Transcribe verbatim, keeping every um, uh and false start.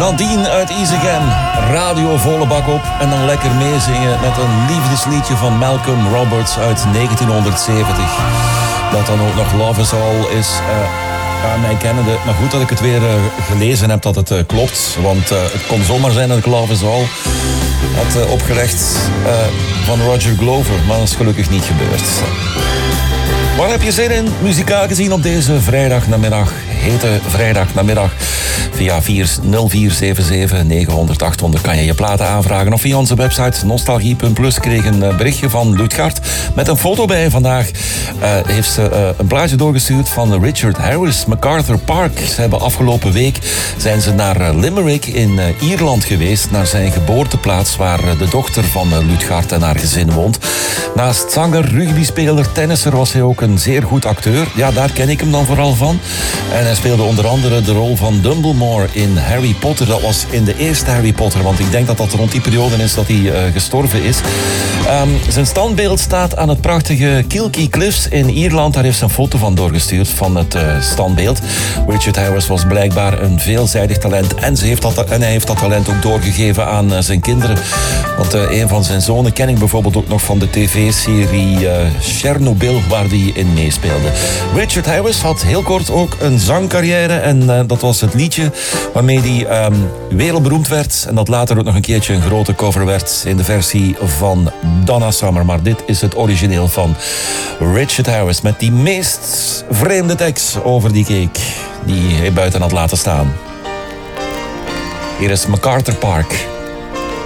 Nadine uit Easy Again. Radio volle bak op en dan lekker meezingen met een liefdesliedje van Malcolm Roberts uit negentienhonderdzeventig. Dat dan ook nog Love Is All is. Uh, aan mij kennende. Maar goed dat ik het weer uh, gelezen heb dat het uh, klopt. Want uh, het kon zomaar zijn dat ik Love Is All had uh, opgelegd uh, van Roger Glover. Maar dat is gelukkig niet gebeurd. Waar heb je zin in? Muzikaal gezien op deze vrijdagnamiddag. Hete vrijdagnamiddag. Via nul vier zeven zeven negen honderd achthonderd kan je je platen aanvragen. Of via onze website nostalgie punt plus kreeg een berichtje van Lutgard met een foto bij. Vandaag uh, heeft ze uh, een plaatje doorgestuurd van Richard Harris, MacArthur Park. Ze hebben afgelopen week zijn ze naar Limerick in uh, Ierland geweest. Naar zijn geboorteplaats waar uh, de dochter van uh, Lutgard en haar gezin woont. Naast zanger, rugbyspeler, tennisser was hij ook een zeer goed acteur. Ja, daar ken ik hem dan vooral van. En hij speelde onder andere de rol van Dumbledore in Harry Potter. Dat was in de eerste Harry Potter, want ik denk dat dat rond die periode is dat hij uh, gestorven is. Um, zijn standbeeld staat aan het prachtige Kilkee Cliffs in Ierland. Daar heeft ze een foto van doorgestuurd van het uh, standbeeld. Richard Harris was blijkbaar een veelzijdig talent en, ze heeft dat, en hij heeft dat talent ook doorgegeven aan uh, zijn kinderen. Want uh, een van zijn zonen ken ik bijvoorbeeld ook nog van de tv-serie uh, Chernobyl, waar hij in meespeelde. Richard Harris had heel kort ook een zangcarrière en uh, dat was het liedje waarmee hij um, wereldberoemd werd en dat later ook nog een keertje een grote cover werd in de versie van Donna Summer. Maar dit is het origineel van Richard Harris met die meest vreemde tekst over die cake die hij buiten had laten staan. Hier is MacArthur Park.